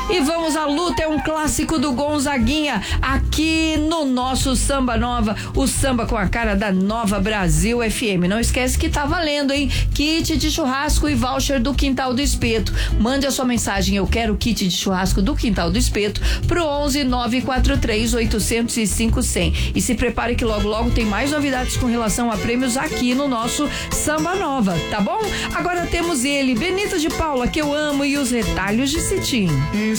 E vamos à luta, é um clássico do Gonzaguinha, aqui no nosso Samba Nova, o samba com a cara da Nova Brasil FM. Não esquece que tá valendo, hein? Kit de churrasco e voucher do Quintal do Espeto. Mande a sua mensagem, eu quero kit de churrasco do Quintal do Espeto, pro 11 943 805 100. E se prepare que logo logo tem mais novidades com relação a prêmios aqui no nosso Samba Nova, tá bom? Agora temos ele, Benito de Paula, que eu amo, e os retalhos de cetim.